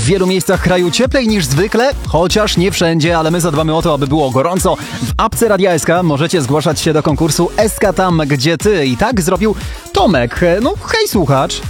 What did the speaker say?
W wielu miejscach kraju cieplej niż zwykle, chociaż nie wszędzie, ale my zadbamy o to, aby było gorąco. W apce Radia SK możecie zgłaszać się do konkursu SK Tam, Gdzie Ty. I tak zrobił Tomek. No hej słuchacz.